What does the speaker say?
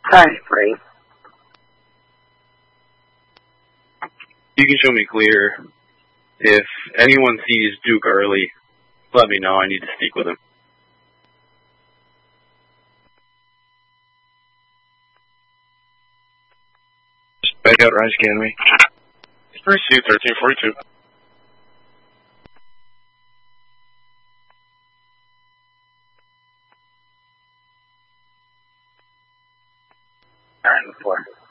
Hi, Frank. You can show me clear. If anyone sees Duke early, let me know. I need to speak with him. Back out Rise Academy. Receive 1342. Alright, before.